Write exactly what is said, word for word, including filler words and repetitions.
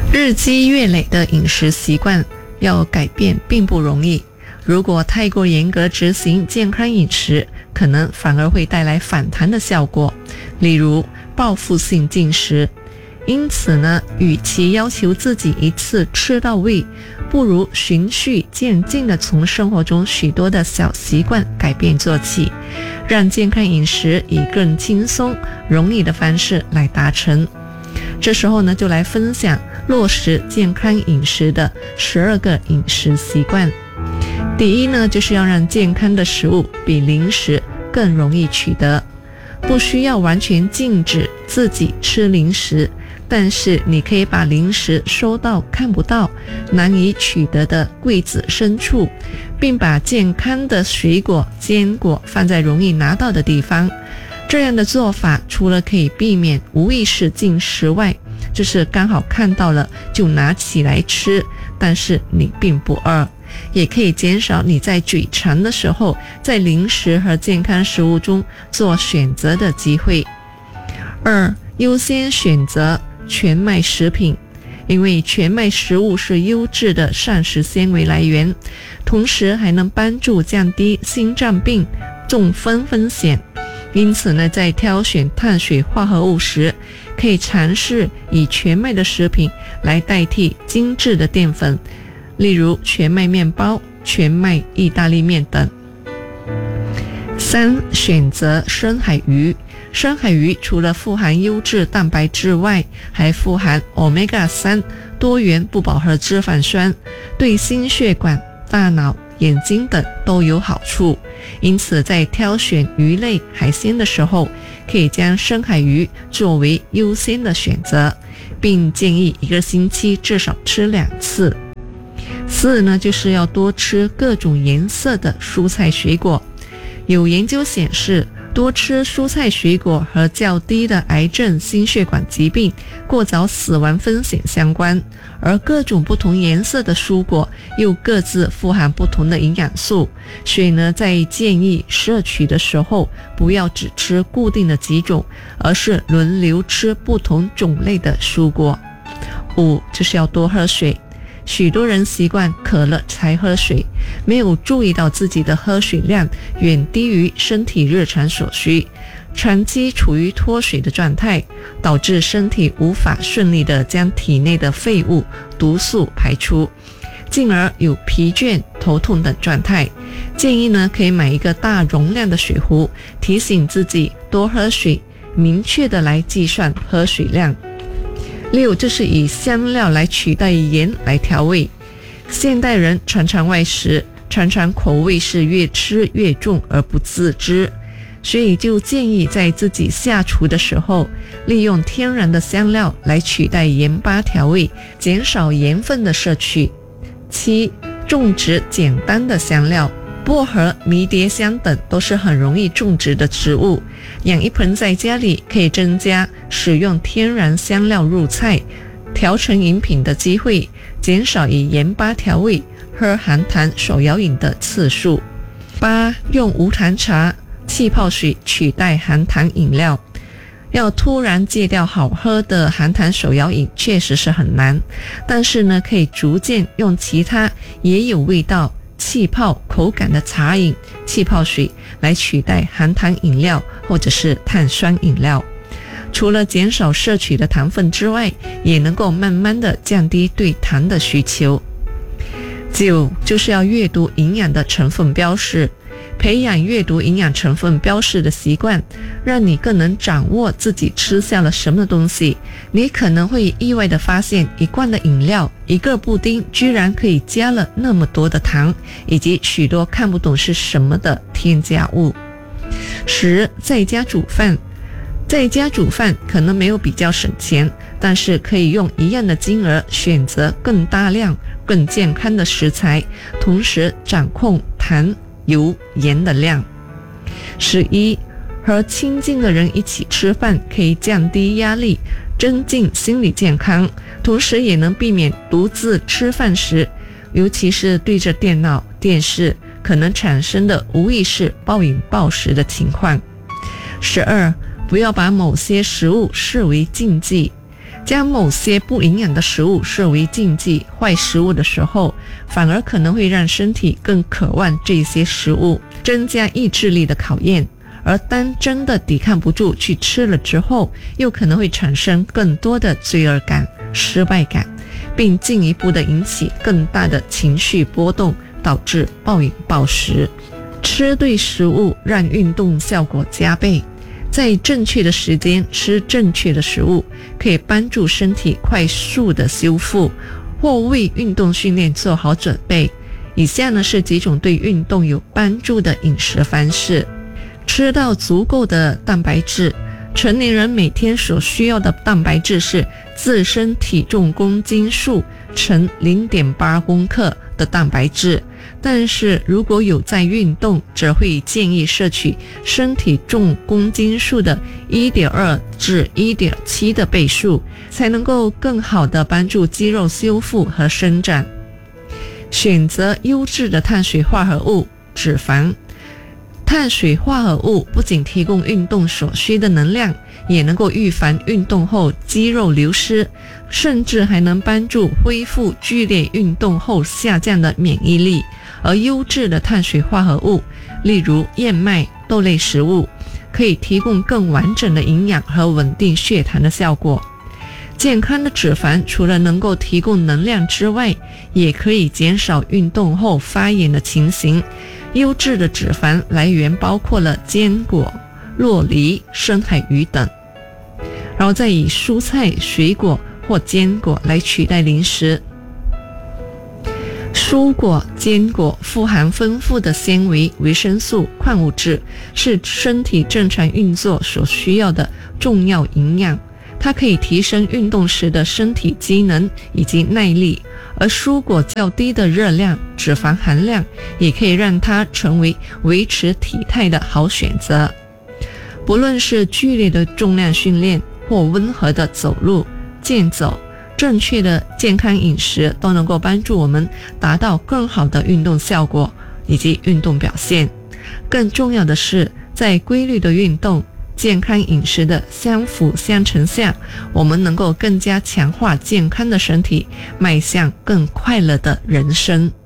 日积月累的饮食习惯要改变并不容易，如果太过严格执行健康饮食，可能反而会带来反弹的效果，例如报复性进食。因此呢，与其要求自己一次吃到位，不如循序渐进地从生活中许多的小习惯改变做起，让健康饮食以更轻松容易的方式来达成。这时候呢，就来分享落实健康饮食的十二个饮食习惯。第一呢，就是要让健康的食物比零食更容易取得，不需要完全禁止自己吃零食，但是你可以把零食收到看不到、难以取得的柜子深处，并把健康的水果、坚果放在容易拿到的地方。这样的做法除了可以避免无意识进食外，就是刚好看到了就拿起来吃，但是你并不饿，也可以减少你在嘴馋的时候在零食和健康食物中做选择的机会。二、优先选择全麦食品，因为全麦食物是优质的膳食纤维来源，同时还能帮助降低心脏病、中风风险。因此呢，在挑选碳水化合物时，可以尝试以全麦的食品来代替精致的淀粉，例如全麦面包、全麦意大利面等。三、选择深海鱼。深海鱼除了富含优质蛋白质外，还富含 欧米伽三 多元不饱和脂肪酸，对心血管、大脑、眼睛等都有好处。因此在挑选鱼类海鲜的时候，可以将深海鱼作为优先的选择，并建议一个星期至少吃两次。四呢，就是要多吃各种颜色的蔬菜水果。有研究显示，多吃蔬菜水果和较低的癌症、心血管疾病、过早死亡风险相关，而各种不同颜色的蔬果又各自富含不同的营养素，所以呢，在建议摄取的时候，不要只吃固定的几种，而是轮流吃不同种类的蔬果。五，就是要多喝水。许多人习惯渴了才喝水，没有注意到自己的喝水量远低于身体日常所需，长期处于脱水的状态，导致身体无法顺利地将体内的废物、毒素排出，进而有疲倦、头痛等状态。建议呢，可以买一个大容量的水壶，提醒自己多喝水，明确地来计算喝水量。六，就是以香料来取代盐来调味。现代人常常外食，常常口味是越吃越重而不自知，所以就建议在自己下厨的时候，利用天然的香料来取代盐巴调味，减少盐分的摄取。七，种植简单的香料。薄荷、迷迭香等都是很容易种植的植物，养一盆在家里可以增加使用天然香料入菜、调成饮品的机会，减少以盐巴调味、喝含糖手摇饮的次数。八，用无糖茶、气泡水取代含糖饮料。要突然戒掉好喝的含糖手摇饮确实是很难，但是呢，可以逐渐用其他也有味道、气泡口感的茶饮、气泡水来取代含糖饮料或者是碳酸饮料。除了减少摄取的糖分之外，也能够慢慢的降低对糖的需求。九，就是要阅读营养的成分标示。培养阅读营养成分标示的习惯，让你更能掌握自己吃下了什么东西。你可能会意外地发现，一罐的饮料、一个布丁居然可以加了那么多的糖，以及许多看不懂是什么的添加物。十，在家煮饭。在家煮饭可能没有比较省钱，但是可以用一样的金额选择更大量、更健康的食材，同时掌控糖、油、盐的量。十一，和亲近的人一起吃饭可以降低压力，增进心理健康，同时也能避免独自吃饭时，尤其是对着电脑、电视可能产生的无意识暴饮暴食的情况。十二，不要把某些食物视为禁忌。 将某些不营养的食物视为禁忌坏食物的时候，反而可能会让身体更渴望这些食物，增加意志力的考验。而当真的抵抗不住去吃了之后，又可能会产生更多的罪恶感、失败感，并进一步的引起更大的情绪波动，导致暴饮暴食。吃对食物让运动效果加倍，在正确的时间吃正确的食物，可以帮助身体快速的修复或为运动训练做好准备。以下呢是几种对运动有帮助的饮食方式。吃到足够的蛋白质。成年人每天所需要的蛋白质是自身体重公斤数乘 零点八公克的蛋白质，但是如果有在运动，则会建议摄取身体重公斤数的 一点二至一点七 的倍数，才能够更好的帮助肌肉修复和生长。选择优质的碳水化合物、脂肪。碳水化合物不仅提供运动所需的能量，也能够预防运动后肌肉流失，甚至还能帮助恢复剧烈运动后下降的免疫力。而优质的碳水化合物，例如燕麦、豆类食物，可以提供更完整的营养和稳定血糖的效果。健康的脂肪除了能够提供能量之外，也可以减少运动后发炎的情形。优质的脂肪来源包括了坚果、酪梨、深海鱼等，然后再以蔬菜、水果或坚果来取代零食。蔬果、坚果富含丰富的纤维、维生素、矿物质，是身体正常运作所需要的重要营养。它可以提升运动时的身体机能以及耐力，而蔬果较低的热量、脂肪含量也可以让它成为维持体态的好选择。不论是剧烈的重量训练或温和的走路、健走，正确的健康饮食都能够帮助我们达到更好的运动效果以及运动表现。更重要的是，在规律的运动、健康饮食的相辅相成下，我们能够更加强化健康的身体，迈向更快乐的人生。